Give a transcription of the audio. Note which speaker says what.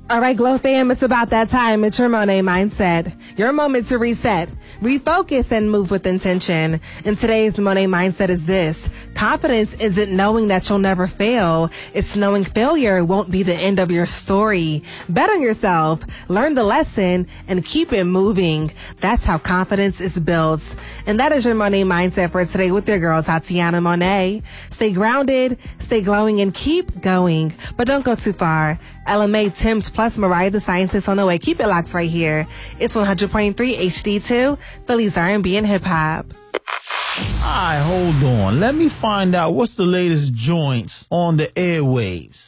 Speaker 1: All right, Glow fam, it's about that time. It's your Monet Mindset. Your moment to reset, refocus, and move with intention. And today's Monet Mindset is this. Confidence isn't knowing that you'll never fail. It's knowing failure won't be the end of your story. Bet on yourself, learn the lesson, and keep it moving. That's how confidence is built. And that is your Monet Mindset for today with your girl, Tatiana Monet. Stay grounded, stay glowing, and keep going. But don't go too far. LMA, Tim's, plus Mariah the Scientist on the way. Keep it locked right here. It's 100.3 HD2, Philly's R&B and hip hop.
Speaker 2: Alright, hold on. Let me find out what's the latest joints on the airwaves.